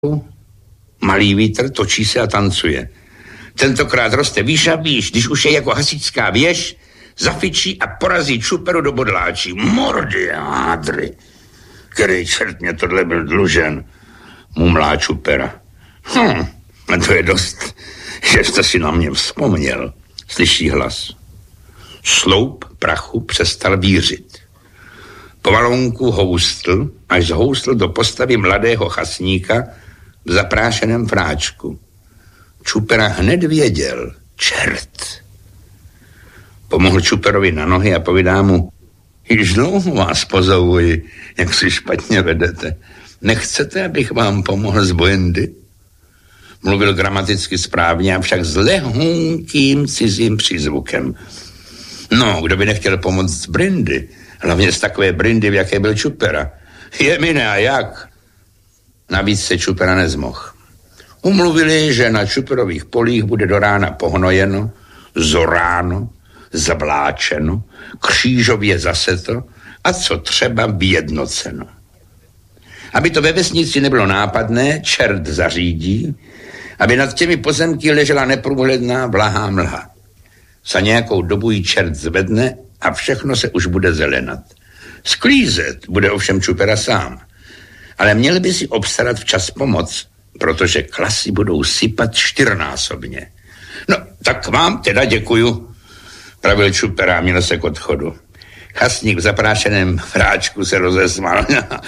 Malý vítr točí se a tancuje. Tentokrát roste výš a výš, když už je jako hasičská věž, zafičí a porazí Čuperu do bodláčí. Mordy a hádry. Který čert mě tohle byl dlužen, mumlá Čupera. A to je dost, že jste si na mě vzpomněl, slyší hlas. Sloup prachu přestal vířit. Pomalonku houstl, až zhoustl do postavy mladého chasníka v zaprášeném fráčku. Čupera hned věděl, čert. Pomohl Čuperovi na nohy a povídá mu, již dlouho vás pozovuji, jak si špatně vedete. Nechcete, abych vám pomohl z bojendy? Mluvil gramaticky správně, avšak s lehunkým cizím přízvukem. No, kdo by nechtěl pomoct z brindy? Hlavně z takové brindy, v jaké byl Čupera. Je mi ne a jak? Navíc se Čupera nezmohl. Umluvili, že na Čuperových polích bude do rána pohnojeno, zoráno, zavláčeno, křížově zaseto a co třeba vyjednoceno. Aby to ve vesnici nebylo nápadné, čert zařídí, aby nad těmi pozemky ležela neprůhledná blahá mlha. Za nějakou dobu ji čert zvedne a všechno se už bude zelenat. Sklízet bude ovšem Čupera sám, ale měl by si obstarat včas pomoc, protože klasy budou sypat 4násobně. No, tak vám teda děkuju, pravil Čupera a měl se k odchodu. Chasník v zaprášeném fráčku se rozesmál.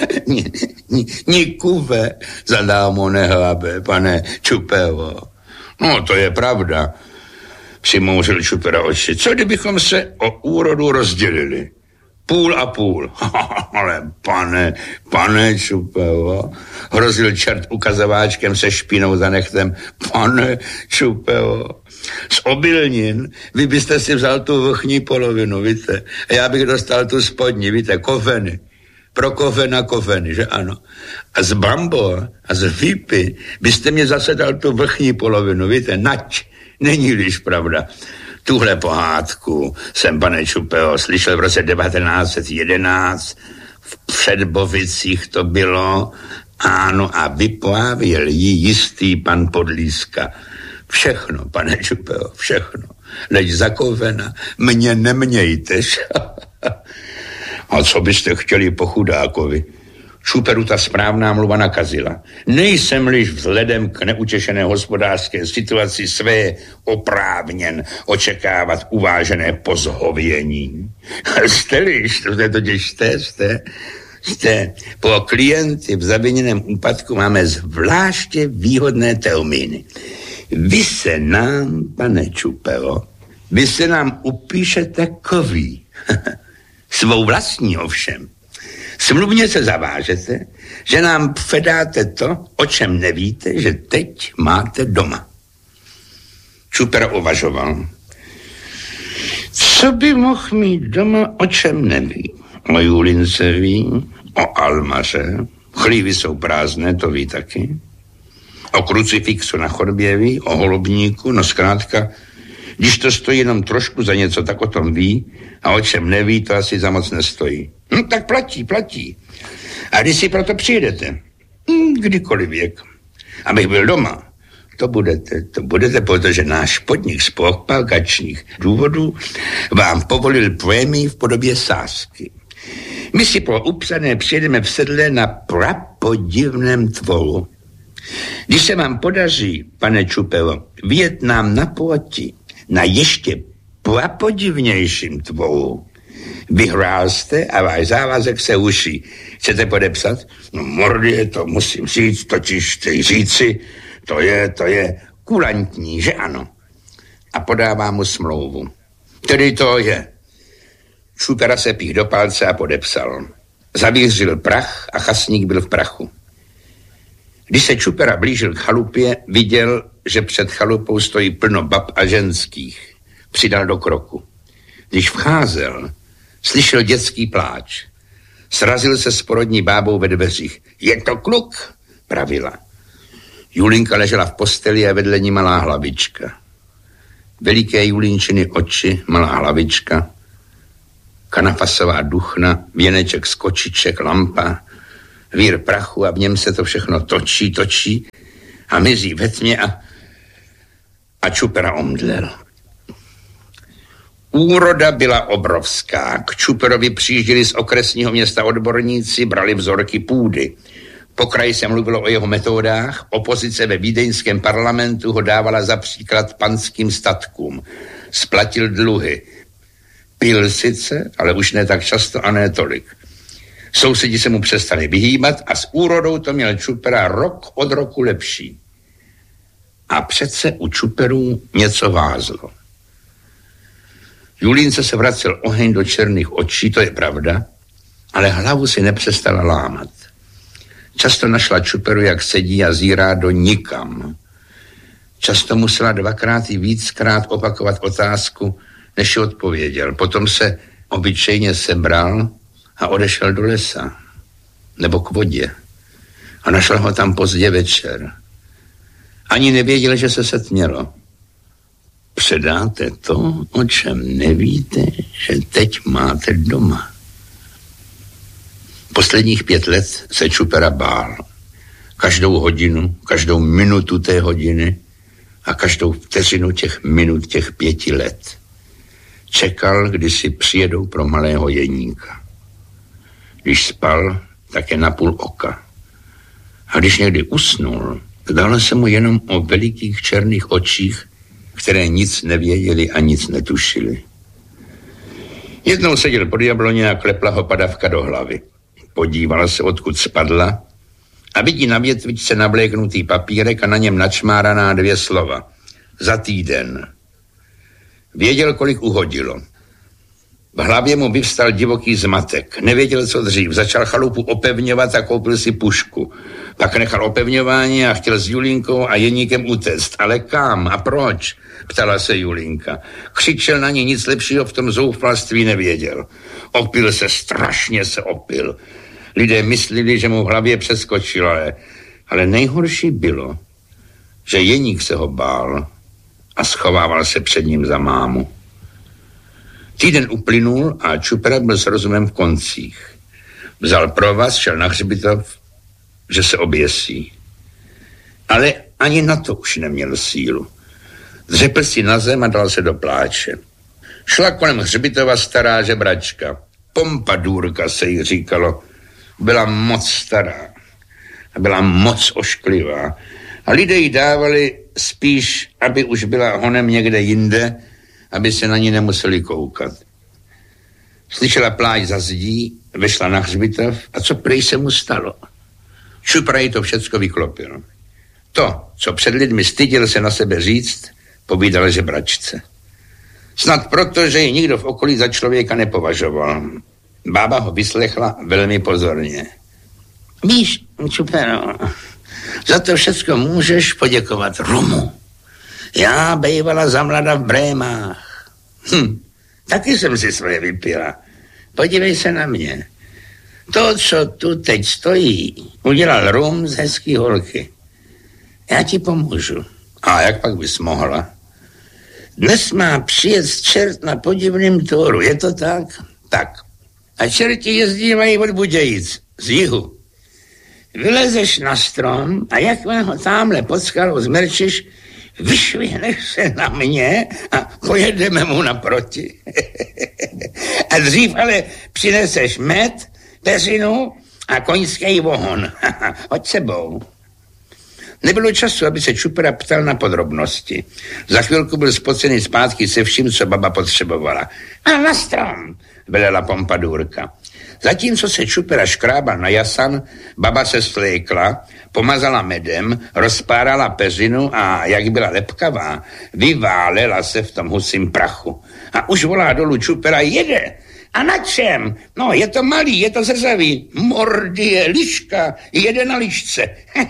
Nikuve, zadámo nehlabe, pane Čupevo. No, to je pravda, přimouřil Čupera oči. Co kdybychom se o úrodu rozdělili? Půl a půl. Ale pane Čupevo, hrozil čert ukazováčkem se špínou za nechtem. Pane Čupevo, z obilnin vy byste si vzal tu vrchní polovinu, víte? A já bych dostal tu spodní, víte, kofeny. Pro kofena kofeny, že ano. A z brambor a z výpy byste mě zase dal tu vrchní polovinu, víte, nať. Není-liž pravda. Tuhle pohádku jsem, pane Čupeo, slyšel v roce 1911, v Předbovicích to bylo, ano, a vyprávěl ji jistý pan Podlíska. Všechno, pane Čupeo, všechno. Leď zakovena, mě nemějtež. A co byste chtěli po chudákovi? Čuperu ta správná mluva nakazila. Nejsem-liž vzhledem k neutěšené hospodářské situaci své oprávněn očekávat uvážené pozhovění. Jste-liž, to je totiž jste. Po klienty v zaviněném úpadku máme zvláště výhodné termíny. Vy se nám, pane Čupero, vy se nám upíšete kový. Svou vlastní ovšem. Smluvně se zavážete, že nám předáte to, o čem nevíte, že teď máte doma. Čupera uvažoval. Co by mohl mít doma, o čem neví? O Julince ví, o Almaře, chlívy jsou prázdné, to ví taky. O krucifixu na chodbě ví, o holubníku, no zkrátka, když to stojí jenom trošku za něco, tak o tom ví, a o čem neví, to asi za moc nestojí. No tak platí. A když si proto přijdete? Kdykoliv věk. Abych byl doma. To budete, protože náš podnik z propagačních důvodů vám povolil prémii v podobě sázky. My si pro upsané přijedeme v sedle na prapodivném tvoru. Když se vám podaří, pane Čupevo, vyjet nám na poti na ještě prapodivnějším tvoru, vyhrál jste a váš závazek se uší. Chcete podepsat? No mordy, to musím říct, totiž chci říci, to je kulantní, že ano? A podává mu smlouvu. Tedy to je. Čupera se pích do palce a podepsal. Zavířil prach a chasník byl v prachu. Když se Čupera blížil k chalupě, viděl, že před chalupou stojí plno bab a ženských. Přidal do kroku. Když vcházel, slyšel dětský pláč. Srazil se s porodní bábou ve dveřích. Je to kluk, pravila. Julinka ležela v posteli a vedle ní malá hlavička. Veliké Julinčiny oči, malá hlavička, kanafasová duchna, věneček z kočiček, lampa, Vír prachu a v něm se to všechno točí a mizí ve tmě a Čupera omdlel. Úroda byla obrovská. K Čuperovi přijížděli z okresního města odborníci, brali vzorky půdy. Po kraji se mluvilo o jeho metodách, opozice ve vídeňském parlamentu ho dávala za příklad panským statkům. Splatil dluhy. Pil sice, ale už ne tak často a ne tolik. Sousedi se mu přestali vyhýbat a s úrodou to měl Čupera rok od roku lepší. A přece u Čuperů něco vázlo. Julínce se vracel oheň do černých očí, to je pravda, ale hlavu si nepřestala lámat. Často našla Čuperu, jak sedí a zírá do nikam. Často musela dvakrát i víckrát opakovat otázku, než ji odpověděl. Potom se obyčejně sebral a odešel do lesa nebo k vodě a našel ho tam pozdě večer. Ani nevěděl, že se setmělo. Předáte to, o čem nevíte, že teď máte doma. Posledních 5 let se Čupera bál. Každou hodinu, každou minutu té hodiny a každou vteřinu těch minut těch 5 let. Čekal, kdy si přijedou pro malého Jeníka. Když spal, tak je na půl oka. A když někdy usnul, zdálo se mu jenom o velikých černých očích, které nic nevěděli a nic netušili. Jednou seděl pod jabloně a klepla ho padavka do hlavy. Podíval se, odkud spadla a vidí na větvičce nabléknutý papírek a na něm načmáraná 2 slova. Za týden. Věděl, kolik uhodilo. V hlavě mu vyvstal divoký zmatek. Nevěděl, co dřív. Začal chalupu opevňovat a koupil si pušku. Pak nechal opevňování a chtěl s Julínkou a Jeníkem utéct. Ale kam a proč? Ptala se Julínka. Křičel na ní, nic lepšího v tom zoufalství nevěděl. Opil se, strašně se opil. Lidé mysleli, že mu v hlavě přeskočil, ale nejhorší bylo, že Jeník se ho bál a schovával se před ním za mámu. Týden uplynul a Čupera byl s rozumem v koncích. Vzal provaz, šel na hřbitov, že se oběsí. Ale ani na to už neměl sílu. Dřepl si na zem a dal se do pláče. Šla kolem hřbitova stará žebračka. Pompadůrka se jí říkalo. Byla moc stará a byla moc ošklivá. A lidé jí dávali spíš, aby už byla honem někde jinde, aby se na ní nemuseli koukat. Slyšela pláč za zdí, vešla na hřbitov a co prej se mu stalo? Čupra jí to všecko vyklopil. To, co před lidmi styděl se na sebe říct, povídal žebračce. Snad proto, že ji nikdo v okolí za člověka nepovažoval. Bába ho vyslechla velmi pozorně. Víš, Čupero, za to všecko můžeš poděkovat Rumu. Já bývala za mlada v Brémách. Taky jsem si svoje vypila. Podívej se na mě. To, co tu teď stojí, udělal Rum z hezký holky. Já ti pomůžu. A jak pak bys mohla? Dnes má přijet čert na podivným tóru, je to tak? Tak. A čerti jezdívají od Budějic, z jihu. Vylezeš na strom a jakmile ho támhle pod skalou zmerčíš, vyšvihneš se na mě a pojedeme mu naproti. A dřív ale přineseš med, peřinu a koňský vohon. Hoď sebou. Nebylo času, aby se Čupera ptal na podrobnosti. Za chvilku byl spocený zpátky se vším, co baba potřebovala. A na strom, velela Pompadůrka. Zatímco se Čupera škrábal na jasan, baba se svlékla, pomazala medem, rozpárala peřinu a, jak byla lepkavá, vyválela se v tom husím prachu. A už volá dolů Čupera, jede. A na čem? No, je to malý, je to zrzavý. Mordie, liška, jede na lišce.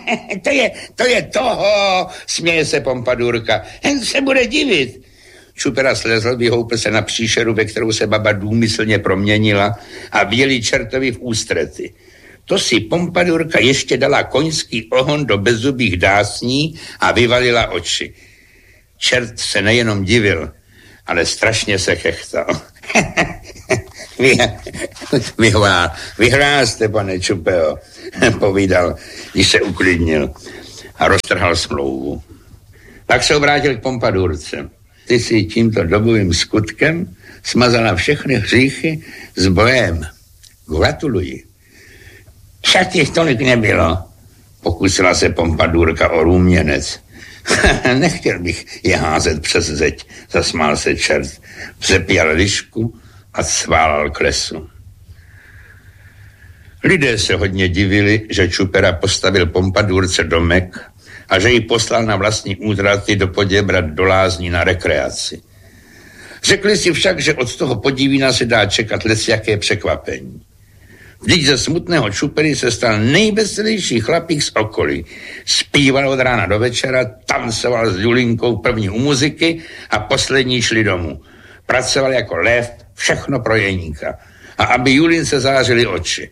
to je toho, směje se Pompadůrka. Hen se bude divit. Čupera slezl, vyhoupil se na příšeru, ve kterou se baba důmyslně proměnila a věli čertovi v ústrety. To si Pompadůrka ještě dala koňský ohon do bezzubých dásní a vyvalila oči. Čert se nejenom divil, ale strašně se chechtal. Vyhrál jste, pane Čupeo, povídal, když se uklidnil a roztrhal smlouvu. Pak se obrátil k Pompadource. Ty si tímto dobovým skutkem smazala všechny hříchy s bojem. Gratuluji. Však těch tolik nebylo, pokusila se Pompadourka o růměnec. Nechtěl bych je házet přes zeď, zasmál se čert. Vzepěl lišku a sválal k lesu. Lidé se hodně divili, že Čupera postavil Pompadource domek a že ji poslal na vlastní útraty do Poděbrad do lázní na rekreaci. Řekli si však, že od toho podívína se dá čekat lesjaké překvapení. Vždyť ze smutného Čupery se stal nejveselější chlapík z okolí. Zpíval od rána do večera, tancoval s Julinkou první u muziky a poslední šli domů. Pracoval jako lev, všechno pro Jeníka. A aby Julince zářily oči.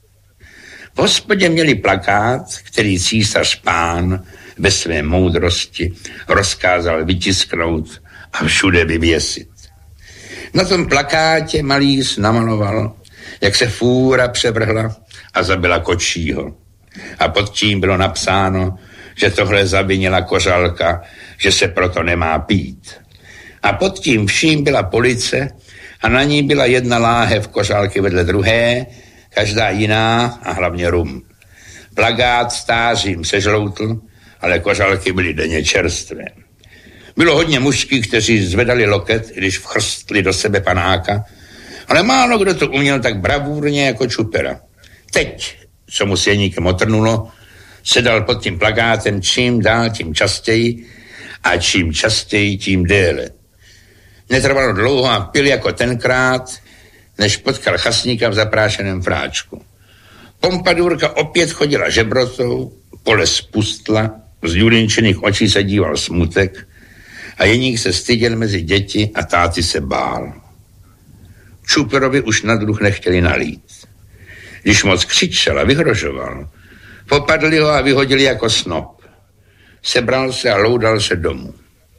V hospodě měli plakát, který císař pán ve své moudrosti rozkázal vytisknout a všude vyvěsit. Na tom plakátě malíř namaloval, jak se fůra převrhla a zabila kočího. A pod tím bylo napsáno, že tohle zavinila kořalka, že se proto nemá pít. A pod tím vším byla police a na ní byla jedna láhev kořalky vedle druhé, každá jiná a hlavně rum. Plakát stářím sežloutl, ale kořalky byly denně čerstvé. Bylo hodně mužských, kteří zvedali loket, když vchrstli do sebe panáka, ale málo kdo to uměl tak bravůrně jako Čupera. Teď, co mu s Jeníkem otrnulo, sedal pod tím plakátem čím dál tím častěji a čím častěji tím déle. Netrvalo dlouho a pil jako tenkrát, než potkal chasníka v zaprášeném fráčku. Pompadourka opět chodila žebrotou, pole spustla, z Julinčiných očí se díval smutek a Jeník se styděl mezi děti a táty se bál. Čuperovi už na druh nechtěli nalít. Když moc křičel a vyhrožoval, popadli ho a vyhodili jako snop. Sebral se a loudal se domů.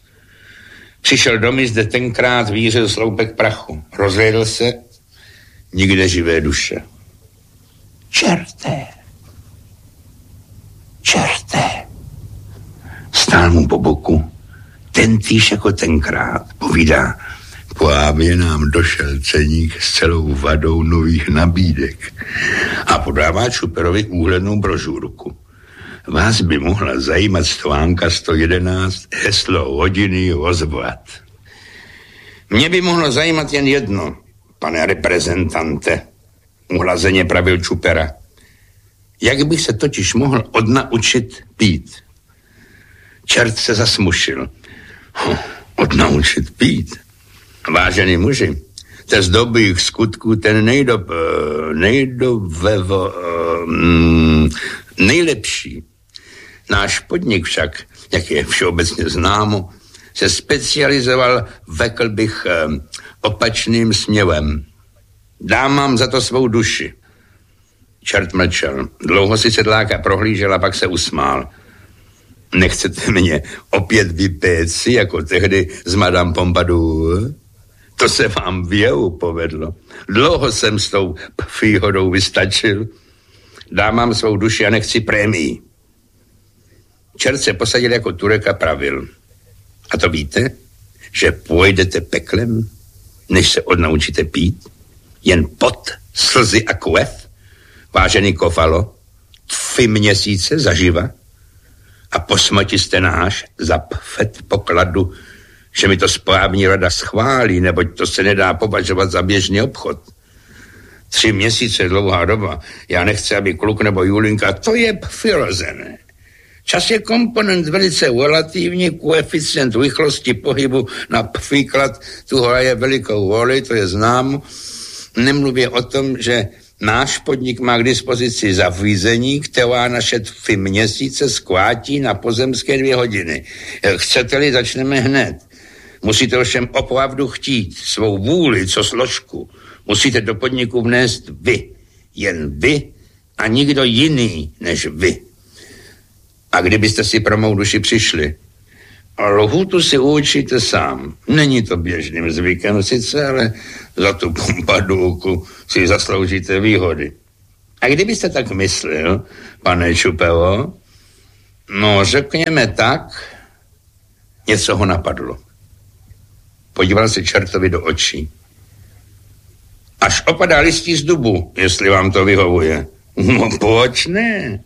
Přišel domů, zde tenkrát vířil sloupek prachu. Rozhlédl se, nikde živé duše. Čerté! Stál mu po boku, tentýž jako tenkrát, povídá, právě nám došel ceník s celou vadou nových nabídek a podává Čuperovi úhlednou brožurku. Vás by mohla zajímat stvánka 111 heslo hodiny ozvat. Mě by mohlo zajímat jen jedno, pane reprezentante, uhlazeně pravil Čupera. Jak bych se totiž mohl odnaučit pít? Čert se zasmušil. Odnaučit pít? Vážení muži, te z dobrých skutků ten nejlepší. Náš podnik však, jak je všeobecně známo, se specializoval, řekl bych, opačným směrem. Dám vám za to svou duši. Čert mlčel. Dlouho si sedláka prohlížel a pak se usmál. Nechcete mě opět vypéci, jako tehdy s Madame Pompadour? To se vám v jehu povedlo. Dlouho jsem s tou výhodou vystačil. Dám vám svou duši a nechci prémii. Čert se posadil jako Turek a pravil. A to víte, že půjdete peklem, než se odnaučíte pít? Jen pot, slzy a krev? Vážený Kofalo, 3 měsíce zaživa? A po smrti jste náš za předpokladu, že mi to správní rada schválí, neboť to se nedá považovat za běžný obchod. 3 měsíce je dlouhá doba. Já nechci, aby kluk nebo Julinka, to je přirozené. Čas je komponent velice relativní, koeficient rychlosti pohybu například tu hraje velikou roli, to je známo. Nemluvě o tom, že náš podnik má k dispozici zařízení, která naše 3 měsíce zkrátí na pozemské 2 hodiny. Chcete-li, začneme hned. Musíte ovšem opravdu chtít svou vůli, co složku. Musíte do podniku vnést vy. Jen vy a nikdo jiný než vy. A kdybyste si pro mou duši přišli, lhůtu si určíte sám. Není to běžným zvykem sice, ale za tu pompadulku si zasloužíte výhody. A kdybyste tak myslel, pane Čupevo, no řekněme tak, něco ho napadlo. Podíval se čertovi do očí. Až opadá listí z dubu, jestli vám to vyhovuje. No proč ne?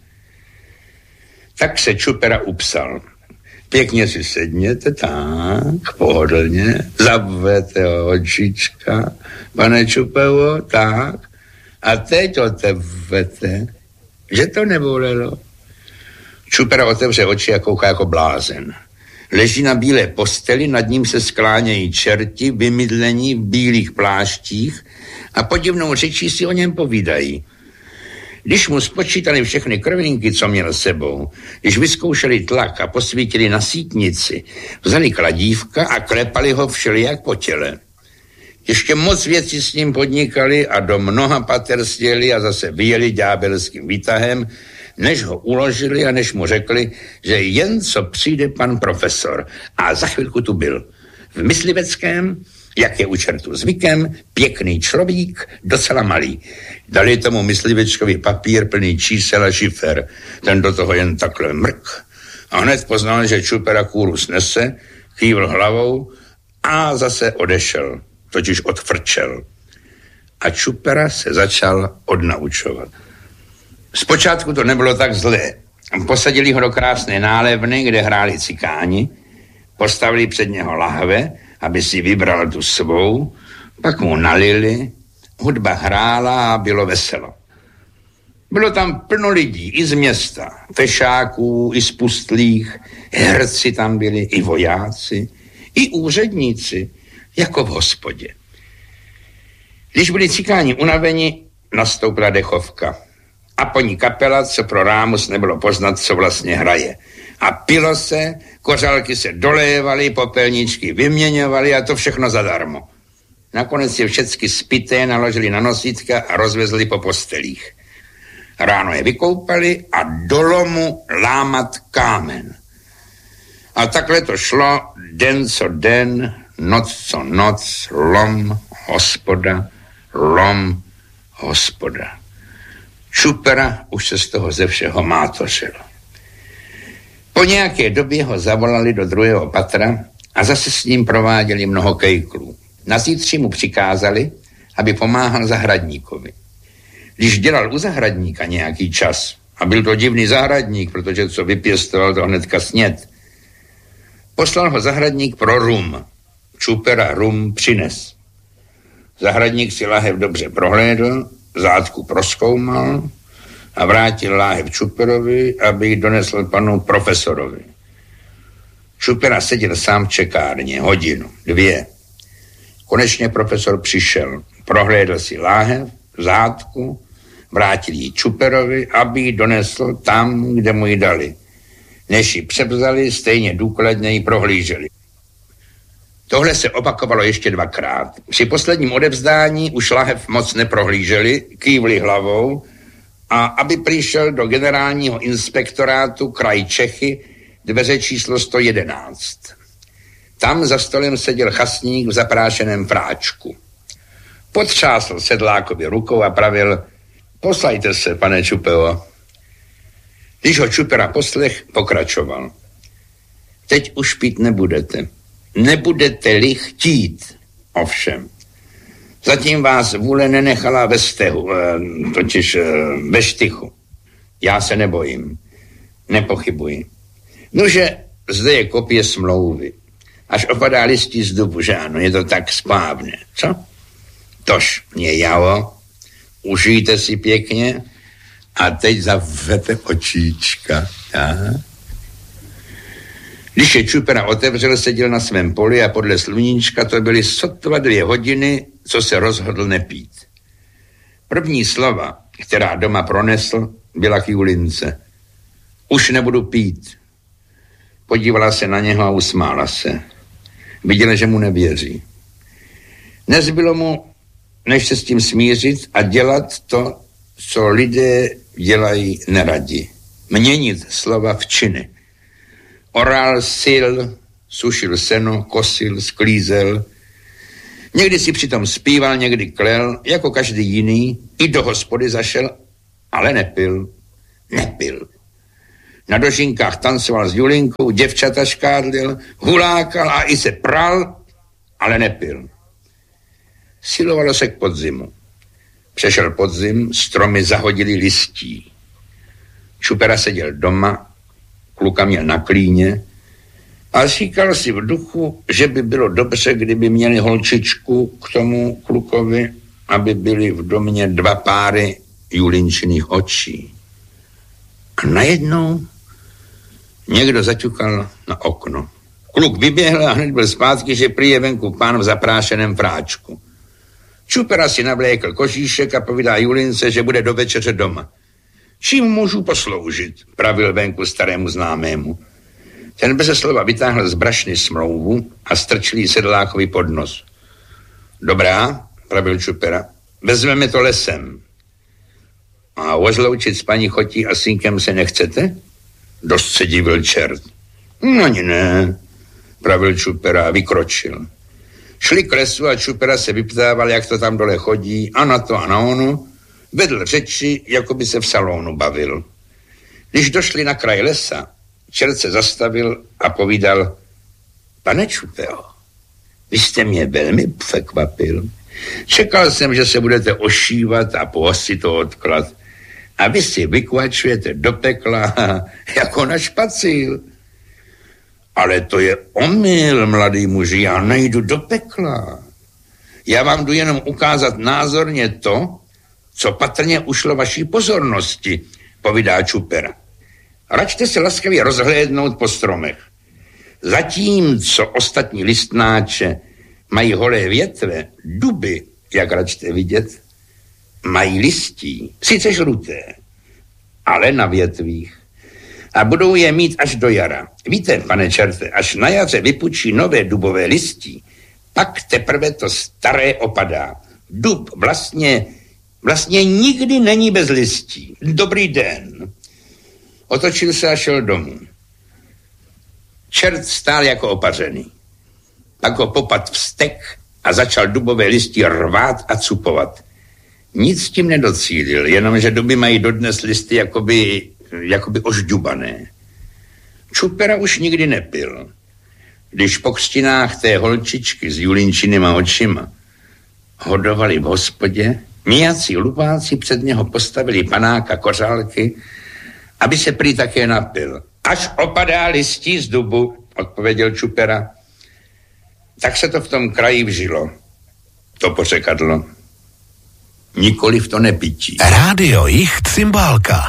Tak se Čupera upsal. Pěkně si sedněte, tak, pohodlně, zavřete očička, pane Čupevo, tak, a teď otevřete, že to nebolelo. Čupera otevře oči a kouká jako blázen. Leží na bílé posteli, nad ním se sklánějí čerti, vymydlení v bílých pláštích a podivnou řečí si o něm povídají. Když mu spočítali všechny krvinky, co měl sebou, když vyzkoušeli tlak a posvítili na sítnici, vzali kladívka a klepali ho všelijak po těle. Ještě moc věcí s ním podnikali a do mnoha pater sjeli a zase vyjeli ďábelským výtahem, než ho uložili a než mu řekli, že jen co přijde pan profesor. A za chvilku tu byl. V mysliveckém, jak je u čertu zvykem, pěkný človík, docela malý. Dali tomu myslivečkovi papír plný čísel a šifer. Ten do toho jen takhle mrk. A hned poznal, že Čupera kůru snese, kývl hlavou a zase odešel, totiž odfrčel. A Čupera se začal odnaučovat. Zpočátku to nebylo tak zlé. Posadili ho do krásné nálevny, kde hráli cikáni, postavili před něho lahve, aby si vybral tu svou, pak mu nalili, hudba hrála a bylo veselo. Bylo tam plno lidí, i z města, fešáků, i z pustlých, herci tam byli, i vojáci, i úředníci, jako v hospodě. Když byli cikáni unaveni, nastoupila dechovka. A po ní kapela, co pro rámus nebylo poznat, co vlastně hraje. A pilo se, kořálky se dolévaly, popelničky vyměňovaly a to všechno zadarmo. Nakonec je všecky spité naložili na nosítka a rozvezli po postelích. Ráno je vykoupali a do lomu lámat kámen. A takhle to šlo den co den, noc co noc, lom, hospoda. Čupera už se z toho ze všeho mátořil. Po nějaké době ho zavolali do druhého patra a zase s ním prováděli mnoho kejklů. Na zítří mu přikázali, aby pomáhal zahradníkovi. Když dělal u zahradníka nějaký čas, a byl to divný zahradník, protože co vypěstoval, to hnedka sněd, poslal ho zahradník pro rum. Čupera rum přines. Zahradník si láhev dobře prohlédl, zátku prozkoumal a vrátil láhev Čuperovi, aby ji donesl panu profesorovi. Čupera seděl sám v čekárně, hodinu, 2. Konečně profesor přišel, prohlédl si láhev, zátku, vrátil ji Čuperovi, aby ji donesl tam, kde mu ji dali. Než ji převzali, stejně důkladně ji prohlíželi. Tohle se opakovalo ještě 2krát. Při posledním odevzdání už láhev moc neprohlíželi, kývli hlavou a aby přišel do generálního inspektorátu kraj Čechy dveře číslo 111. Tam za stolem seděl chasník v zaprášeném fráčku. Potřásl sedlákovi rukou a pravil: poslajte se, pane Čupevo. Když ho Čupera poslech, pokračoval: teď už pít nebudete. Nebudete-li chtít, ovšem. Zatím vás vůle nenechala ve stehu, totiž ve štychu. Já se nebojím, nepochybuji. Nože zde je kopie smlouvy. Až opadá listí z dubu, že ano, je to tak správně, co? Tož mě jalo, užijte si pěkně a teď zavřete očíčka, tak? Když je Čupera otevřel, seděl na svém poli a podle sluníčka to byly sotva 2 hodiny, co se rozhodl nepít. První slova, která doma pronesl, byla k Julince: už nebudu pít. Podívala se na něho a usmála se. Viděla, že mu nevěří. Nezbylo mu, než se s tím smířit a dělat to, co lidé dělají neradi. Měnit slova v činy. Orál sil sušil seno, kosil, sklízel. Někdy si přitom zpíval, někdy klel, jako každý jiný, i do hospody zašel, ale nepil. Na dožinkách tancoval s Julinkou, děvčata škádlil, hulákal a i se pral, ale nepil. Silovalo se k podzimu. Přešel podzim, stromy zahodili listí. Čupera seděl doma, kluka měl na klíně a říkal si v duchu, že by bylo dobře, kdyby měli holčičku k tomu klukovi, aby byly v domě 2 páry Julinčiných očí. A najednou někdo zaťukal na okno. Kluk vyběhl a hned byl zpátky, že prý je venku pán v zaprášeném fráčku. Čupera si navlékl kožíšek a povídá Julince, že bude do večeře doma. Čím můžu posloužit, pravil venku starému známému. Ten beze slova vytáhl z brašny smlouvu a strčil jí sedlákovi pod nos. Dobrá, pravil Čupera, vezmeme to lesem. A ozloučit s paní Chotí a synkem se nechcete? Dost se divil čert. No ani ne, pravil Čupera a vykročil. Šli k lesu a Čupera se vyptával, jak to tam dole chodí, a na to a na ono. Vedl řeči, jako by se v salonu bavil. Když došli na kraj lesa, čert se zastavil a povídal, pane Čupero, vy jste mě velmi překvapil. Čekal jsem, že se budete ošívat a pohosit to odklad. A vy si vykvačujete do pekla jako na špacíl. Ale to je omyl, mladý muži, já nejdu do pekla. Já vám jdu jenom ukázat názorně to, co patrně ušlo vaší pozornosti, povídá Čupera. Račte se laskavě rozhlédnout po stromech. Zatímco ostatní listnáče mají holé větve, duby, jak račte vidět, mají listí, sice žluté, ale na větvích. A budou je mít až do jara. Víte, pane čerte, až na jaře vypučí nové dubové listí, pak teprve to staré opadá. Dub vlastně nikdy není bez listí. Dobrý den. Otočil se a šel domů. Čert stál jako opařený. Pak ho popad vztek a začal dubové listí rvát a cupovat. Nic tím nedocílil, jenomže duby mají dodnes listy jakoby ožďubané. Čupera už nikdy nepil. Když po křtinách té holčičky s Julinčinýma očima hodovali v hospodě, nějací lupáci před něho postavili panáka kořálky, aby se prý také napil. Až opadá listí z dubu, odpověděl Čupera. Tak se to v tom kraji vžilo. To pořekadlo. Nikoliv to nepití. Rádio Jich Cymbálka.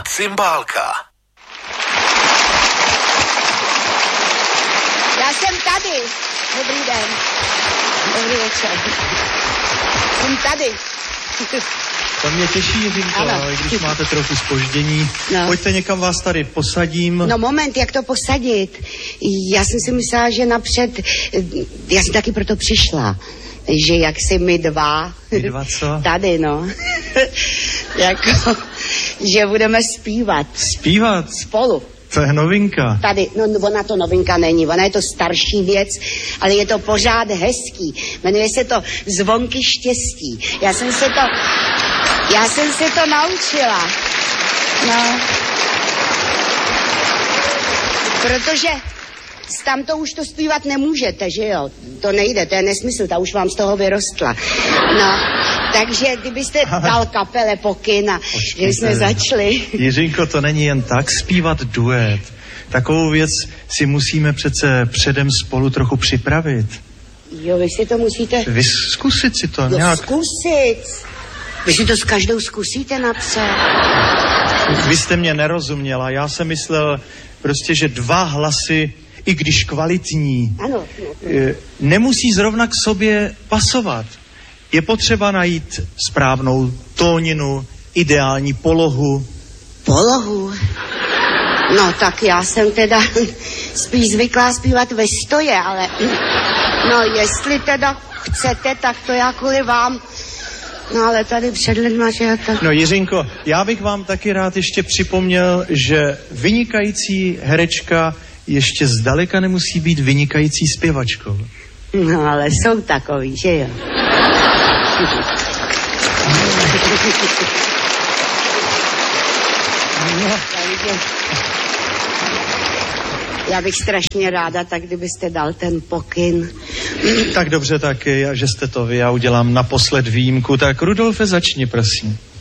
Já jsem tady. Dobrý den. Dobrý večer. Jsem tady. To mě těší, Jiřinko, i když máte trochu zpoždění. No. Pojďte někam, vás tady posadím. No moment, jak to posadit? Já jsem si myslela, že napřed, já jsem taky proto přišla, že jak si my dva. My dva co? Tady, no. Jako, že budeme zpívat. Zpívat? Spolu. To je novinka. Tady, no ona to novinka není, ona je to starší věc, ale je to pořád hezký. Jmenuje se to Zvonky štěstí. Já jsem se to naučila. No. Protože tam to už to zpívat nemůžete, že jo? To nejde, to je nesmysl, ta už vám z toho vyrostla. No, takže kdybyste dal kapele pokyn a že jsme začali. Jiřinko, to není jen tak zpívat duet. Takovou věc si musíme přece předem spolu trochu připravit. Jo, vy si to musíte... Vy zkusit si to nějak... Zkusit. Vy si to s každou zkusíte napsat. Vy jste mě nerozuměla, já jsem myslel prostě, že 2 hlasy, i když kvalitní, ano. nemusí zrovna k sobě pasovat. Je potřeba najít správnou tóninu, ideální polohu. Polohu? No tak já jsem teda spíš zvyklá zpívat ve stoje, ale no jestli teda chcete, tak to já kvůli vám. No ale tady před lidma, že to... No Jiřinko, já bych vám taky rád ještě připomněl, že vynikající herečka ještě zdaleka nemusí být vynikající zpěvačkou. No, ale jsou takový, že jo? Já bych strašně ráda, tak kdybyste dal ten pokyn. Tak dobře, tak že jste to vy, já udělám naposled výjimku. Tak Rudolfe, začni, prosím.